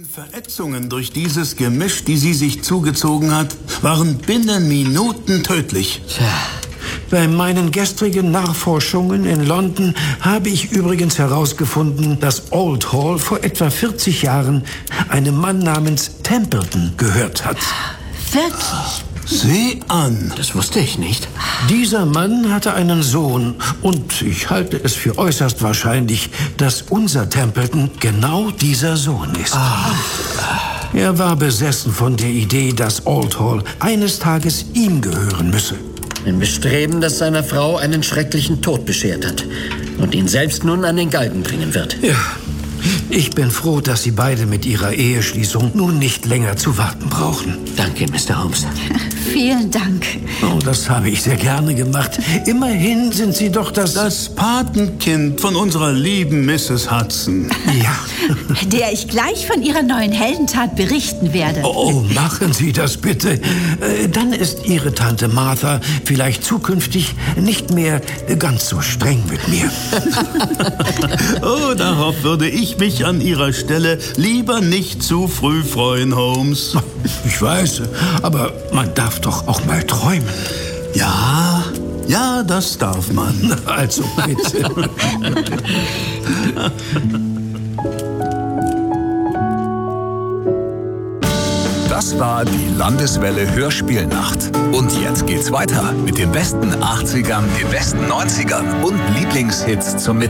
Verätzungen durch dieses Gemisch, die sie sich zugezogen hat, waren binnen Minuten tödlich. Tja, bei meinen gestrigen Nachforschungen in London habe ich übrigens herausgefunden, dass Old Hall vor etwa 40 Jahren einem Mann namens Templeton gehört hat. Wirklich? Sieh an. Das wusste ich nicht. Dieser Mann hatte einen Sohn und ich halte es für äußerst wahrscheinlich, dass unser Templeton genau dieser Sohn ist. Er war besessen von der Idee, dass Old Hall eines Tages ihm gehören müsse. Im Bestreben, das seiner Frau einen schrecklichen Tod beschert hat und ihn selbst nun an den Galgen bringen wird. Ja, ich bin froh, dass Sie beide mit Ihrer Eheschließung nun nicht länger zu warten brauchen. Danke, Mr. Holmes. Vielen Dank. Oh, das habe ich sehr gerne gemacht. Immerhin sind Sie doch Das Patenkind von unserer lieben Mrs. Hudson. Ja. Der ich gleich von Ihrer neuen Heldentat berichten werde. Oh, machen Sie das bitte. Dann ist Ihre Tante Martha vielleicht zukünftig nicht mehr ganz so streng mit mir. Oh, darauf würde ich mich an Ihrer Stelle lieber nicht zu früh freuen, Holmes. Ich weiß, aber man darf doch auch mal träumen. Ja, das darf man. Also bitte. Das war die Landeswelle Hörspielnacht. Und jetzt geht's weiter mit den besten 80ern, den besten 90ern und Lieblingshits zum Mittag.